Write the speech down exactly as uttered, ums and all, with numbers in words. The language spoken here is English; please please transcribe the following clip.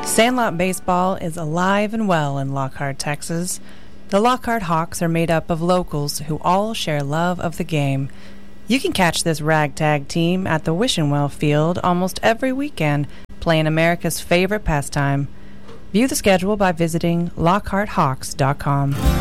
Sandlot Baseball is alive and well in Lockhart, Texas. The Lockhart Hawks are made up of locals who all share love of the game. You can catch this ragtag team at the Wishenwell Field almost every weekend, playing America's favorite pastime. View the schedule by visiting lockhart hawks dot com.